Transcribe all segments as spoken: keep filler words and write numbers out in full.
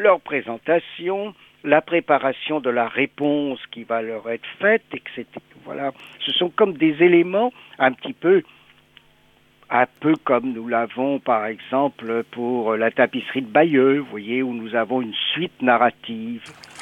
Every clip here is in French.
leur présentation, la préparation de la réponse qui va leur être faite, et cetera. Voilà, ce sont comme des éléments un petit peu, un peu comme nous l'avons par exemple pour la tapisserie de Bayeux, vous voyez, où nous avons une suite narrative.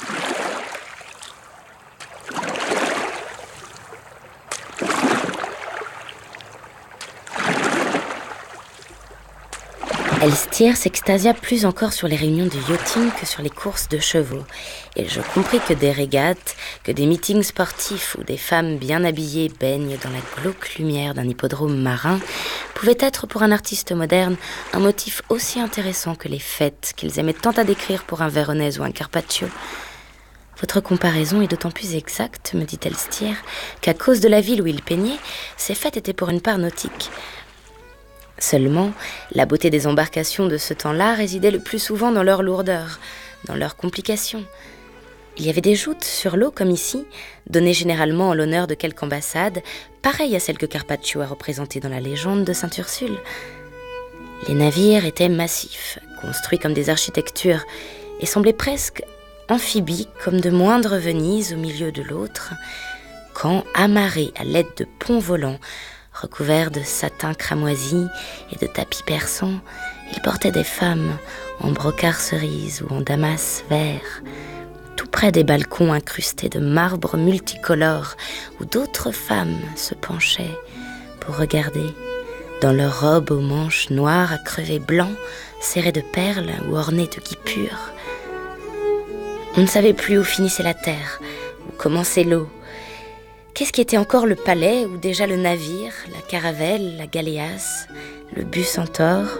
Elstir s'extasia plus encore sur les réunions de yachting que sur les courses de chevaux. Et je compris que des régates, que des meetings sportifs où des femmes bien habillées baignent dans la glauque lumière d'un hippodrome marin pouvaient être pour un artiste moderne un motif aussi intéressant que les fêtes qu'ils aimaient tant à décrire pour un Véronèse ou un Carpaccio. Votre comparaison est d'autant plus exacte, me dit Elstir, qu'à cause de la ville où il peignait, ces fêtes étaient pour une part nautiques. Seulement, la beauté des embarcations de ce temps-là résidait le plus souvent dans leur lourdeur, dans leurs complications. Il y avait des joutes sur l'eau comme ici, données généralement en l'honneur de quelque ambassade, pareille à celle que Carpaccio a représentée dans la légende de Sainte-Ursule. Les navires étaient massifs, construits comme des architectures, et semblaient presque amphibies comme de moindres Venises au milieu de l'autre, quand, amarrés à l'aide de ponts volants, recouverts de satin cramoisi et de tapis persans, ils portaient des femmes en brocart cerise ou en damas vert, tout près des balcons incrustés de marbre multicolore où d'autres femmes se penchaient pour regarder, dans leurs robes aux manches noires à crevés blancs, serrées de perles ou ornées de guipures. On ne savait plus où finissait la terre, où commençait l'eau. Qu'est-ce qui était encore le palais ou déjà le navire, la caravelle, la galéasse, le bus centaure ?